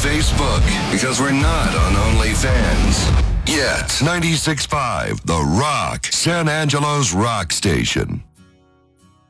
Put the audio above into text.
Facebook because we're not on OnlyFans. Yet. 96.5, The Rock, San Angelo's rock station.